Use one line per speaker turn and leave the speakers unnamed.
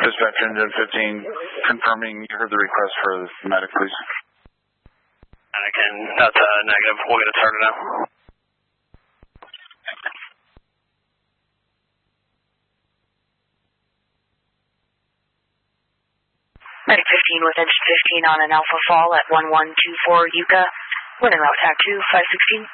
Dispatch engine 15, confirming you heard the request for the medic, please.
Again, that's a negative. We'll get it started now.
Medic 15 with engine 15 on an Alpha Fall at 1124 Yucca. Running route TAC 2, 516.